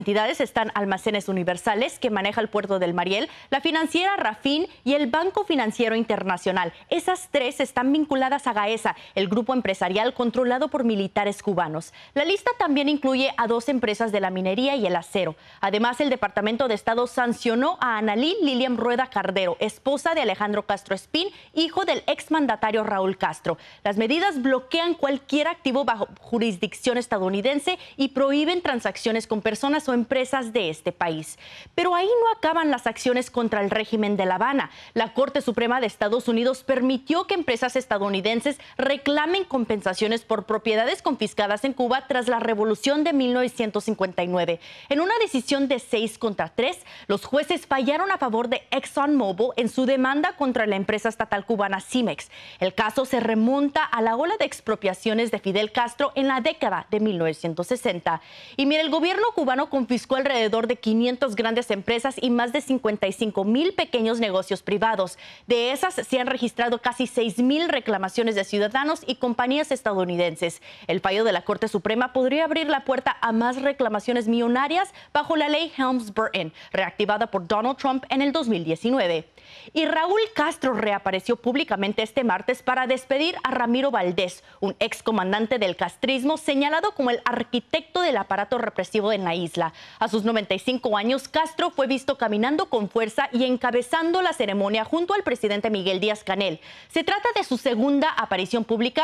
entidades están Almacenes Universales, que maneja el puerto del Mariel, la financiera Rafin y el Banco Financiero Internacional. Esas tres están vinculadas a Gaesa, el grupo empresarial controlado por militares cubanos. La lista también incluye a 2 empresas de la minería y el acero. Además, el Departamento de Estado sancionó a Annalyn Lilian Rueda Cardero, esposa de Alejandro Castro Espín, hijo del exmandatario Raúl Castro. Las medidas bloquean cualquier activo bajo jurisdicción estadounidense y prohíben transacciones con personas o empresas de este país. Pero ahí no acaban las acciones contra el régimen de La Habana. La Corte Suprema de Estados Unidos permitió que empresas estadounidenses reclamen compensaciones por propiedades confiscadas en Cuba tras la revolución de 1959. En una decisión de 6-3, los jueces fallaron a favor de ExxonMobil en su demanda contra la empresa estatal cubana Cimex. El caso se remonta a la ola de expropiaciones de Fidel Castro en la década de 1960. Y mira, el gobierno cubano confiscó alrededor de 500 grandes empresas y más de 55,000 pequeños negocios privados. De esas se han registrado casi 6,000 reclamaciones de ciudadanos y compañías estadounidenses. El fallo de la Corte Suprema podría abrir la puerta a más reclamaciones millonarias bajo la ley Helms-Burton, reactivada por Donald Trump en el 2019. Y Raúl Castro reapareció públicamente este martes para despedir a Ramiro Valdés, un excomandante del castrismo señalado como el arquitecto del aparato represivo en la isla. A sus 95 años, Castro fue visto caminando con fuerza y encabezando la ceremonia junto al presidente Miguel Díaz-Canel. Se trata de su segunda aparición pública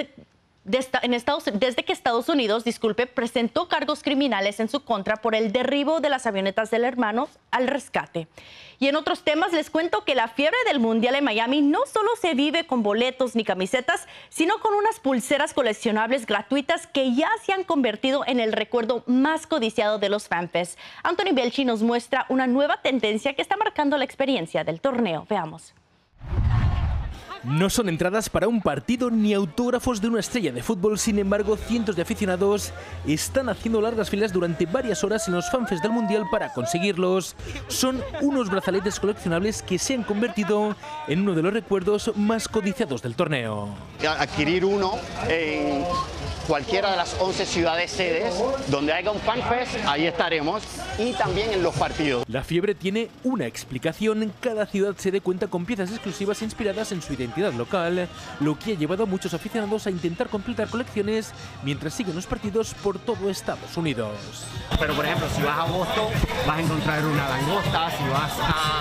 desde que Estados Unidos, presentó cargos criminales en su contra por el derribo de las avionetas del Hermanos al rescate. Y en otros temas les cuento que la fiebre del Mundial en Miami no solo se vive con boletos ni camisetas, sino con unas pulseras coleccionables gratuitas que ya se han convertido en el recuerdo más codiciado de los FanFest. Anthony Belchi nos muestra una nueva tendencia que está marcando la experiencia del torneo. Veamos. No son entradas para un partido ni autógrafos de una estrella de fútbol, sin embargo, cientos de aficionados están haciendo largas filas durante varias horas en los FanFest del Mundial para conseguirlos. Son unos brazaletes coleccionables que se han convertido en uno de los recuerdos más codiciados del torneo. Adquirir uno en cualquiera de las 11 ciudades sedes donde haya un FanFest, ahí estaremos, y también en los partidos. La fiebre tiene una explicación. Cada ciudad sede cuenta con piezas exclusivas inspiradas en su identidad local, lo que ha llevado a muchos aficionados a intentar completar colecciones mientras siguen los partidos por todo Estados Unidos. Pero por ejemplo, si vas a Boston vas a encontrar una langosta, si vas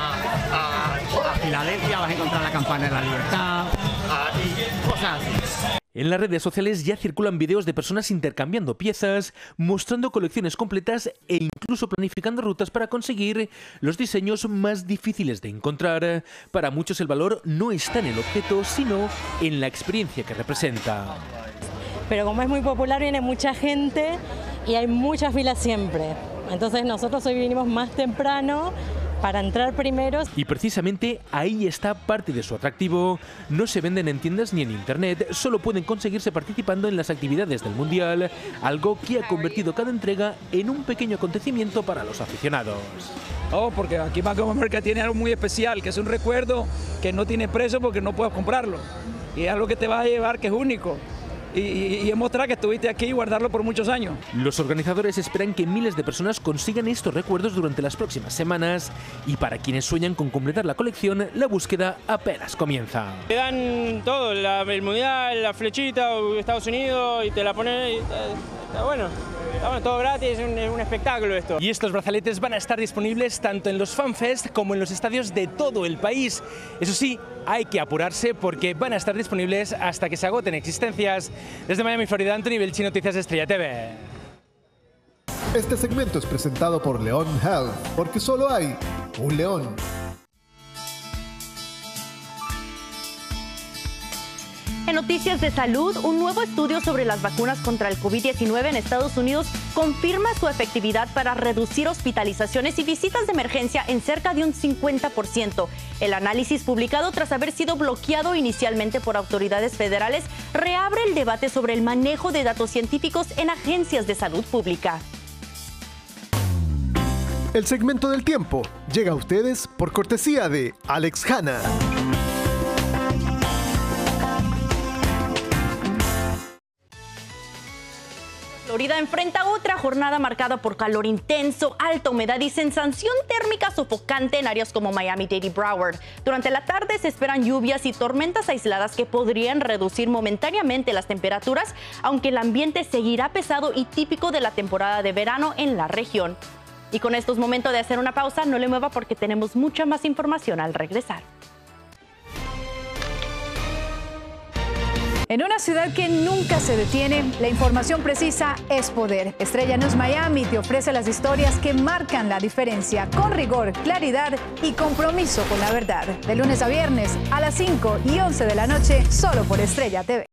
a Filadelfia vas a encontrar la campana de la libertad y cosas así. En las redes sociales ya circulan videos de personas intercambiando piezas, mostrando colecciones completas e incluso planificando rutas para conseguir los diseños más difíciles de encontrar. Para muchos el valor no está en el objeto, sino en la experiencia que representa. Pero como es muy popular, viene mucha gente y hay muchas filas siempre. Entonces nosotros hoy vinimos más temprano para entrar primeros. Y precisamente ahí está parte de su atractivo. No se venden en tiendas ni en internet, solo pueden conseguirse participando en las actividades del Mundial, algo que ha convertido cada entrega en un pequeño acontecimiento para los aficionados. Oh, porque aquí Bank of America tiene algo muy especial, que es un recuerdo que no tiene precio porque no puedes comprarlo. Y es algo que te vas a llevar que es único. Y es mostrar que estuviste aquí y guardarlo por muchos años. Los organizadores esperan que miles de personas consigan estos recuerdos durante las próximas semanas, y para quienes sueñan con completar la colección, la búsqueda apenas comienza. Te dan todo, el mundial, la flechita, Estados Unidos, y te la ponen, y está bueno. Todo gratis, es un espectáculo esto. Y estos brazaletes van a estar disponibles tanto en los FanFest como en los estadios de todo el país. Eso sí, hay que apurarse porque van a estar disponibles hasta que se agoten existencias. Desde Miami, Florida, Anthony Belchi, Noticias Estrella TV. Este segmento es presentado por León Health, porque solo hay un león. En noticias de salud, un nuevo estudio sobre las vacunas contra el COVID-19 en Estados Unidos confirma su efectividad para reducir hospitalizaciones y visitas de emergencia en cerca de un 50%. El análisis, publicado tras haber sido bloqueado inicialmente por autoridades federales, reabre el debate sobre el manejo de datos científicos en agencias de salud pública. El segmento del tiempo llega a ustedes por cortesía de Alex Hanna. Florida enfrenta otra jornada marcada por calor intenso, alta humedad y sensación térmica sofocante en áreas como Miami-Dade y Broward. Durante la tarde se esperan lluvias y tormentas aisladas que podrían reducir momentáneamente las temperaturas, aunque el ambiente seguirá pesado y típico de la temporada de verano en la región. Y con esto es momento de hacer una pausa, no le mueva porque tenemos mucha más información al regresar. En una ciudad que nunca se detiene, la información precisa es poder. Estrella News Miami te ofrece las historias que marcan la diferencia, con rigor, claridad y compromiso con la verdad. De lunes a viernes a las 5 y 11 de la noche, solo por Estrella TV.